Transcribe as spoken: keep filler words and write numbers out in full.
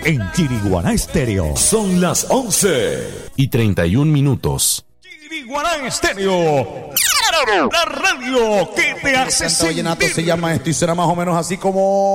en Chiriguaná Estéreo. Son las once y treinta y un minutos. Chiriguaná Estéreo, la radio que te hace sentir. Se llama esto y será más o menos así como...